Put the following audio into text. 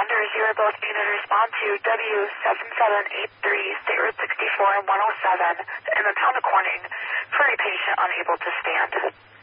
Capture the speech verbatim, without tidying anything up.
responders, you are both being to respond to W seven seven eight three, State Road sixty-four, one oh seven, in the town of Corning, for a patient unable to stand.